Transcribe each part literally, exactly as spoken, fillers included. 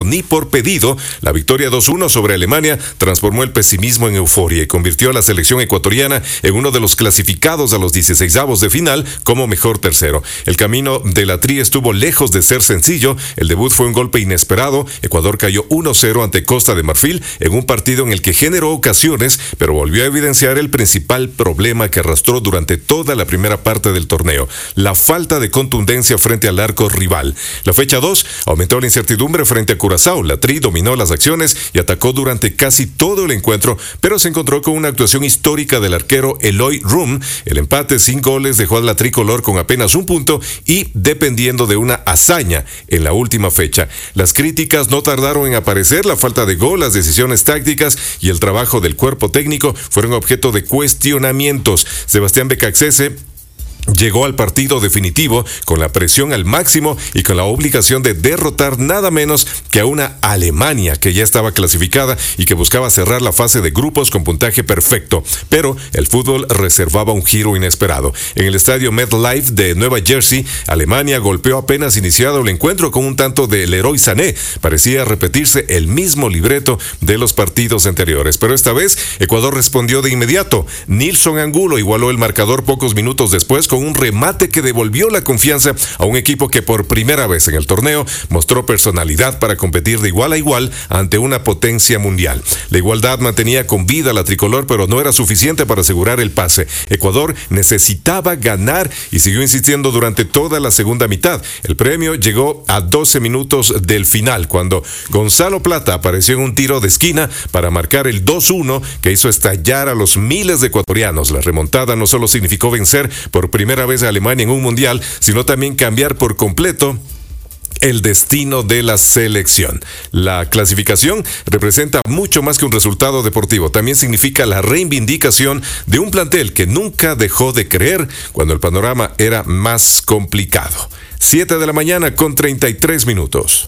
ni por pedido, la victoria dos uno sobre Alemania transformó el pesimismo en euforia y convirtió a la selección ecuatoriana en uno de los clasificados a los dieciseisavos de final como mejor tercero. El camino de la Tri estuvo lejos de ser sencillo. El debut fue un golpe inesperado. Ecuador cayó uno cero ante Costa de Marfil en un partido en el que generó ocasiones, pero volvió a evidenciar el principal problema que arrastró durante toda la primera parte del torneo: la falta de contundencia frente al arco rival. La fecha dos aumentó la incertidumbre frente a Curazao. La Tri dominó las acciones y atacó durante casi todo el encuentro, pero se encontró con una actuación histórica del arquero Eloy Rum. El empate sin goles dejó a la tricolor con apenas un punto y dependiendo de una hazaña en la última fecha. Las críticas no tardaron en aparecer. La falta de gol, las decisiones tácticas y el trabajo del cuerpo técnico fueron objeto de cuestionamientos. Sebastián Becaxese llegó al partido definitivo con la presión al máximo y con la obligación de derrotar nada menos que a una Alemania que ya estaba clasificada y que buscaba cerrar la fase de grupos con puntaje perfecto. Pero el fútbol reservaba un giro inesperado. En el estadio MetLife de Nueva Jersey, Alemania golpeó apenas iniciado el encuentro con un tanto de Leroy Sané. Parecía repetirse el mismo libreto de los partidos anteriores, pero esta vez Ecuador respondió de inmediato. Nilson Angulo igualó el marcador pocos minutos después con un remate que devolvió la confianza a un equipo que por primera vez en el torneo mostró personalidad para competir de igual a igual ante una potencia mundial. La igualdad mantenía con vida a la tricolor, pero no era suficiente para asegurar el pase. Ecuador necesitaba ganar y siguió insistiendo durante toda la segunda mitad. El premio llegó a doce minutos del final, cuando Gonzalo Plata apareció en un tiro de esquina para marcar el dos uno que hizo estallar a los miles de ecuatorianos. La remontada no solo significó vencer por primera vez a Alemania en un mundial, sino también cambiar por completo el destino de la selección. La clasificación representa mucho más que un resultado deportivo. También significa la reivindicación de un plantel que nunca dejó de creer cuando el panorama era más complicado. siete de la mañana con treinta y tres minutos.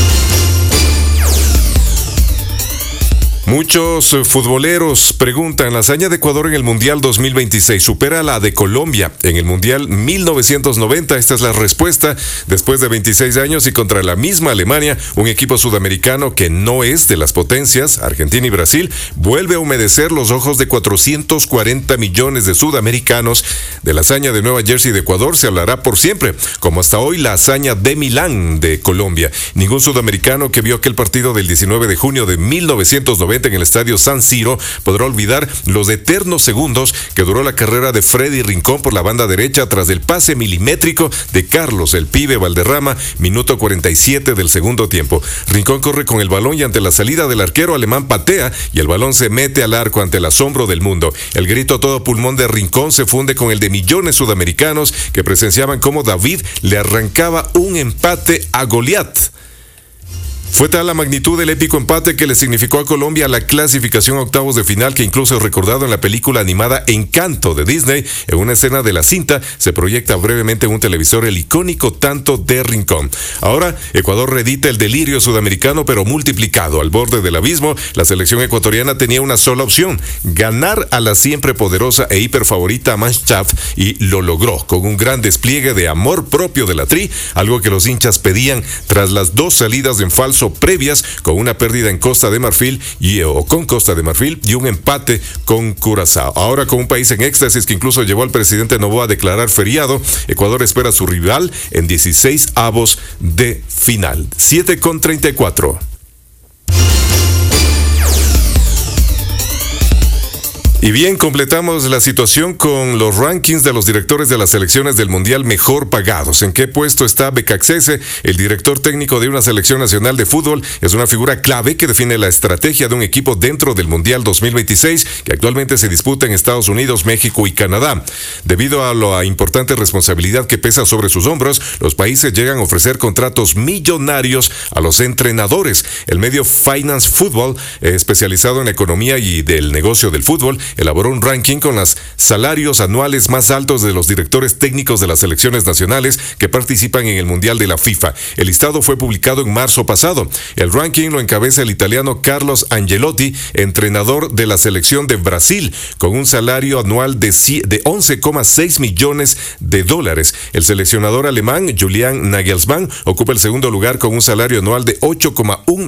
Muchos futboleros preguntan, ¿la hazaña de Ecuador en el Mundial dos mil veintiséis supera la de Colombia en el Mundial mil novecientos noventa? Esta es la respuesta. Después de veintiséis años y contra la misma Alemania, un equipo sudamericano que no es de las potencias, Argentina y Brasil, vuelve a humedecer los ojos de cuatrocientos cuarenta millones de sudamericanos. De la hazaña de Nueva Jersey de Ecuador se hablará por siempre, como hasta hoy la hazaña de Milán de Colombia. Ningún sudamericano que vio aquel partido del diecinueve de junio de mil novecientos noventa en el estadio San Siro podrá olvidar los eternos segundos que duró la carrera de Freddy Rincón por la banda derecha tras el pase milimétrico de Carlos el Pibe Valderrama, minuto cuarenta y siete del segundo tiempo. Rincón corre con el balón y ante la salida del arquero alemán patea y el balón se mete al arco ante el asombro del mundo. El grito a todo pulmón de Rincón se funde con el de millones sudamericanos que presenciaban cómo David le arrancaba un empate a Goliat. Fue tal la magnitud del épico empate que le significó a Colombia la clasificación a octavos de final, que incluso es recordado en la película animada Encanto de Disney. En una escena de la cinta se proyecta brevemente en un televisor el icónico tanto de Rincón. Ahora Ecuador reedita el delirio sudamericano, pero multiplicado. Al borde del abismo, la selección ecuatoriana tenía una sola opción: ganar a la siempre poderosa e hiperfavorita Mannschaft, y lo logró con un gran despliegue de amor propio de la Tri, algo que los hinchas pedían tras las dos salidas en falso previas, con una pérdida en Costa de Marfil y, o con Costa de Marfil y un empate con Curazao. Ahora, con un país en éxtasis que incluso llevó al presidente Noboa a declarar feriado, Ecuador espera a su rival en dieciséis avos de final. siete con treinta y cuatro. Y bien, completamos la situación con los rankings de los directores de las selecciones del Mundial mejor pagados. ¿En qué puesto está Becaxese? El director técnico de una selección nacional de fútbol es una figura clave que define la estrategia de un equipo dentro del Mundial dos mil veintiséis, que actualmente se disputa en Estados Unidos, México y Canadá. Debido a la importante responsabilidad que pesa sobre sus hombros, los países llegan a ofrecer contratos millonarios a los entrenadores. El medio Finance Football, eh, especializado en la economía y del negocio del fútbol, elaboró un ranking con los salarios anuales más altos de los directores técnicos de las selecciones nacionales que participan en el Mundial de la FIFA. El listado fue publicado en marzo pasado. El ranking lo encabeza el italiano Carlos Ancelotti, entrenador de la selección de Brasil, con un salario anual de once coma seis millones de dólares. El seleccionador alemán Julian Nagelsmann ocupa el segundo lugar con un salario anual de ocho coma uno